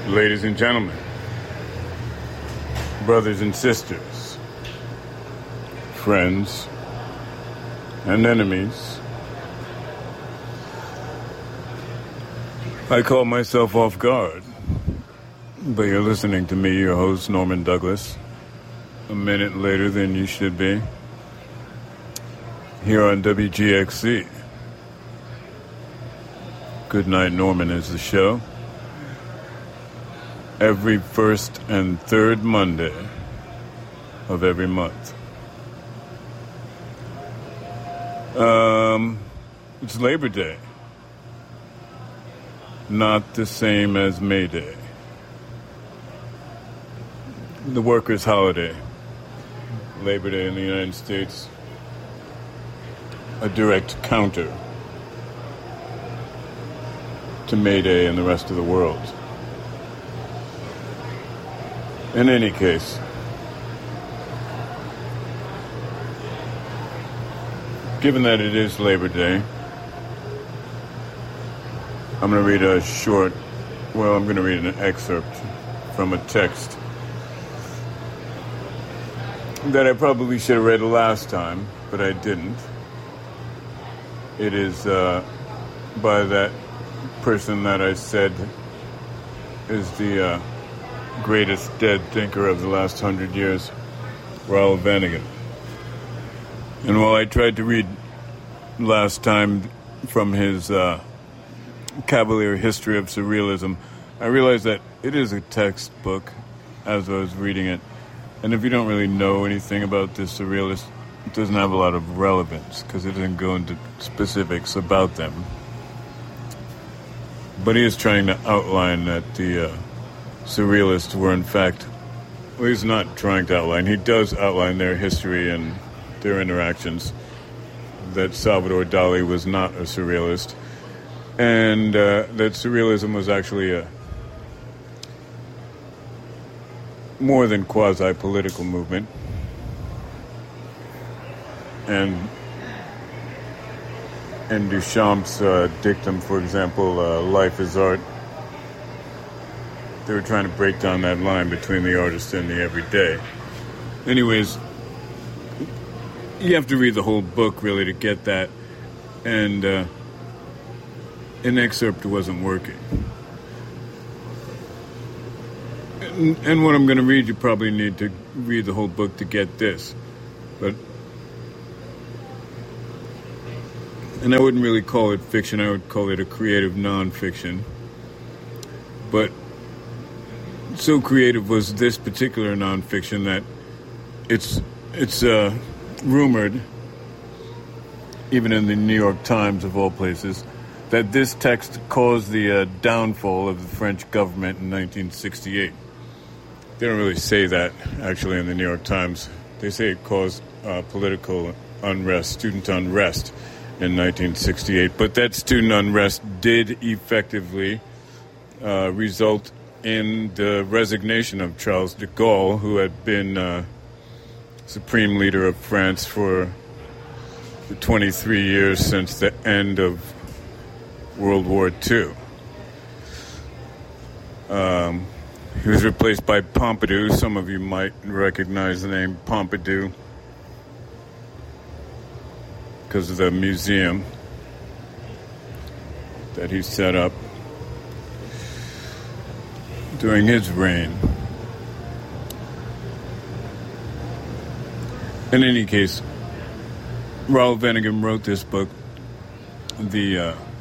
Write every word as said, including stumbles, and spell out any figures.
Ladies and gentlemen, brothers and sisters, friends and enemies, I call myself off guard, but you're listening to me, your host, Norman Douglas, a minute later than you should be, here on W G X C. Good Night Norman is the show. Every first and third Monday of every month. Um, it's Labor Day. Not the same as May Day. The workers' holiday. Labor Day in the United States. A direct counter to May Day in the rest of the world. In any case, given that it is Labor Day, I'm going to read a short, well, I'm going to read an excerpt from a text that I probably should have read last time, but I didn't. It is uh, by that person that I said is the uh, greatest dead thinker of the last hundred years, Raoul Vaneigem. And while I tried to read last time from his uh, Cavalier History of Surrealism, I realized that it is a textbook as I was reading it. And if you don't really know anything about this surrealist, it doesn't have a lot of relevance because it doesn't go into specifics about them. But he is trying to outline that the uh, surrealists were in fact, well, he's not trying to outline, he does outline their history and their interactions, that Salvador Dali was not a surrealist, and uh, that surrealism was actually a more than quasi-political movement. And in Duchamp's uh, dictum, for example, uh, Life is Art, they were trying to break down that line between the artist and the everyday. Anyways, you have to read the whole book, really, to get that. And uh, an excerpt wasn't working. And, and what I'm going to read, you probably need to read the whole book to get this. But and I wouldn't really call it fiction, I would call it a creative non-fiction. But so creative was this particular non-fiction that it's it's uh, rumored, even in the New York Times of all places, that this text caused the uh, downfall of the French government in nineteen sixty-eight. They don't really say that, actually, in the New York Times. They say it caused uh, political unrest, student unrest, in nineteen sixty-eight, but that student unrest did effectively uh, result in the resignation of Charles de Gaulle, who had been uh, supreme leader of France for the twenty-three years since the end of World War Two. Um, he was replaced by Pompidou. Some of you might recognize the name Pompidou because of the museum that he set up during his reign. In any case, Raoul Vaneigem wrote this book, The uh,